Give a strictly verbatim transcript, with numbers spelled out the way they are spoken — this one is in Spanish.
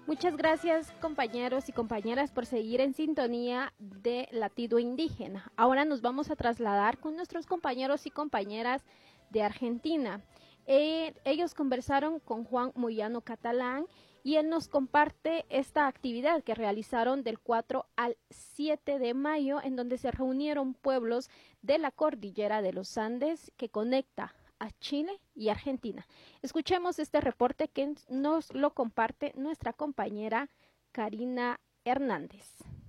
Muchas gracias, compañeros y compañeras, por seguir en sintonía de Latido Indígena. Ahora nos vamos a trasladar con nuestros compañeros y compañeras de Argentina. Eh, ellos conversaron con Juan Moyano Catalán y él nos comparte esta actividad que realizaron del cuatro al siete de mayo, en donde se reunieron pueblos de la cordillera de los Andes que conecta a Chile y Argentina. Escuchemos este reporte que nos lo comparte nuestra compañera Karina Hernández.